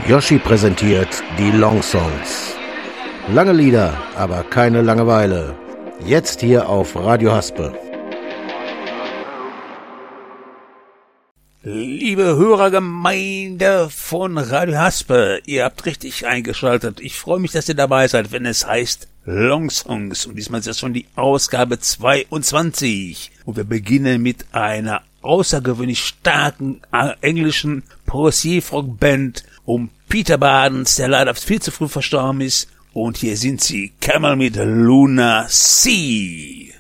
Yoshi präsentiert die Long Songs. Lange Lieder, aber keine Langeweile. Jetzt hier auf Radio Haspe. Liebe Hörergemeinde von Radio Haspe, ihr habt richtig eingeschaltet. Ich freue mich, dass ihr dabei seid, wenn es heißt Long Songs. Und diesmal ist das schon die Ausgabe 22. Und wir beginnen mit einer außergewöhnlich starken englischen Progressive-Rock-Band um Peter Badens, der leider viel zu früh verstorben ist. Und hier sind sie, Camel mit Luna Sea.